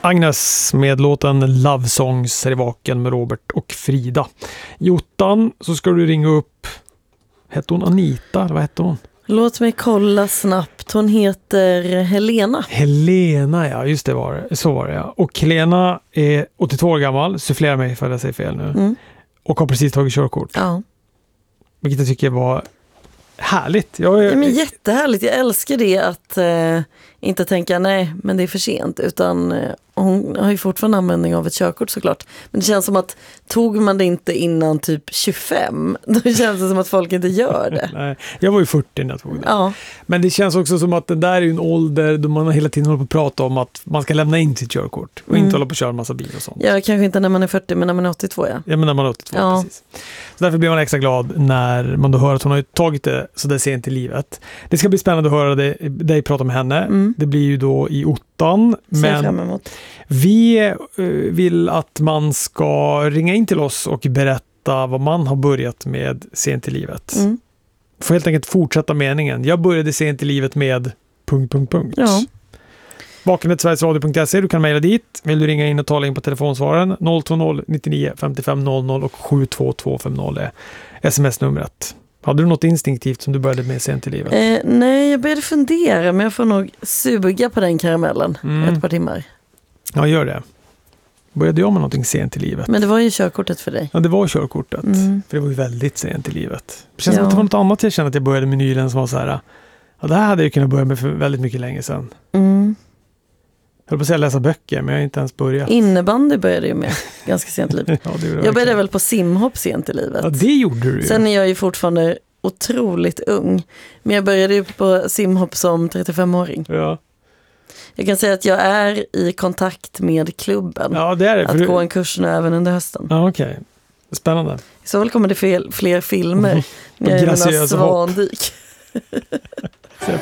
Agnes med låten Love Songs här i Vaken med Robert och Frida. I ottan så ska du ringa upp, hette hon Anita eller vad hette hon? Låt mig kolla snabbt. Hon heter Helena. Helena, ja, just det var det. Så var det, ja. Och Helena är 82 år gammal, sufflerar mig för att jag säger fel nu. Och har precis tagit körkort. Ja. Vilket jag tycker var härligt. Men jättehärligt. Jag älskar det att inte tänka nej, men det är för sent. Utan hon har ju fortfarande användning av ett körkort såklart. Men det känns som att tog man det inte innan typ 25, då känns det som att folk inte gör det. Nej, jag var ju 40 när jag tog det. Ja. Men det känns också som att den där är en ålder då man hela tiden håller på att prata om att man ska lämna in sitt körkort och inte hålla på att köra en massa bil och sånt. Ja, kanske inte när man är 40, men när man är 82, ja. Ja, men när man är 82, precis. Så därför blir man extra glad när man då hör att hon har tagit det så där sent i livet. Det ska bli spännande att höra dig prata med henne. Det blir ju då i ottan. Men vi vill att man ska ringa in till oss och berätta vad man har börjat med sent i livet. Får helt enkelt fortsätta meningen. Jag började sent i livet med ... Ja. Vaken@sverigesradio.se. Du kan mejla dit. Vill du ringa in och tala in på telefonsvaren 020 99 55 00 och 72250 är sms-numret. Hade du något instinktivt som du började med sent i livet? Nej, jag började fundera, men jag får nog suga på den karamellen ett par timmar. Ja, gör det. Började jag med någonting sent i livet? Men det var ju körkortet för dig. Ja, det var körkortet. För det var ju väldigt sent i livet. Det känns som att det var något annat jag kände att jag började med nyligen som var så här. Ja, det här hade jag kunnat börja med för väldigt mycket länge sedan. Jag höll på att säga läsa böcker, men jag har inte ens börjat. Innebandy började jag med ganska sent i livet. Jag började väl på simhopp sent i livet. Ja, det gjorde du ju. Sen är jag ju fortfarande otroligt ung. Men jag började ju på simhopp som 35-åring. Ja. Jag kan säga att jag är i kontakt med klubben. Ja, det är det. Att gå en kurs nu även under hösten. Ja, okej. Spännande. I så fall kommer det fler filmer. Jag är mina svandyk.